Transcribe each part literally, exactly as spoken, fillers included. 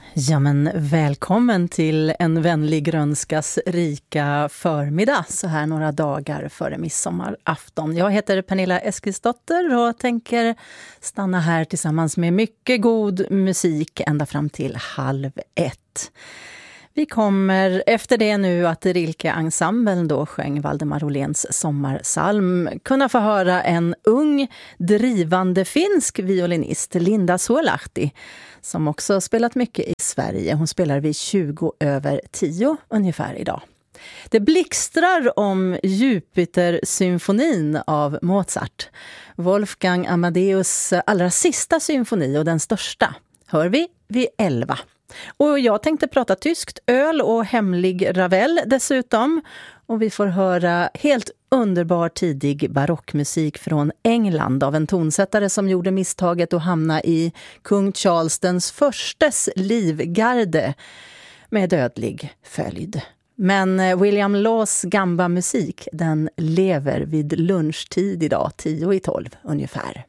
Ja, men välkommen till en vänlig grönskas rika förmiddag så här några dagar före midsommarafton. Jag heter Pernilla Eskilsdotter och tänker stanna här tillsammans med mycket god musik ända fram till halv ett. Vi kommer efter det nu att Rilke-ensemblen då sjöng Valdemar Åhléns sommarsalm kunna få höra en ung, drivande finsk violinist, Linda Suolahti, som också spelat mycket i Sverige. Hon spelar vid tjugo över tio ungefär idag. Det blixtrar om Jupiter-symfonin av Mozart. Wolfgang Amadeus allra sista symfoni och den största hör vi vid elva. Och jag tänkte prata tyskt, öl och hemlig Ravel dessutom. Och vi får höra helt underbar tidig barockmusik från England av en tonsättare som gjorde misstaget att hamna i kung Charles den förstes livgarde med dödlig följd. Men William Laws gamba-musik, den lever vid lunchtid idag, tio i tolv ungefär.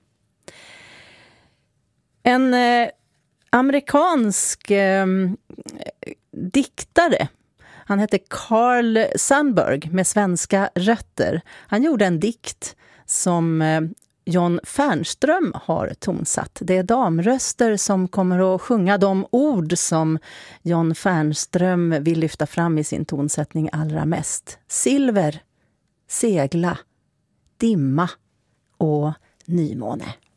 En eh, amerikansk eh, diktare, han hette Carl Sandburg med svenska rötter. Han gjorde en dikt som eh, John Fernström har tonsatt. Det är damröster som kommer att sjunga de ord som John Fernström vill lyfta fram i sin tonsättning allra mest. Silver, segla, dimma och nymåne.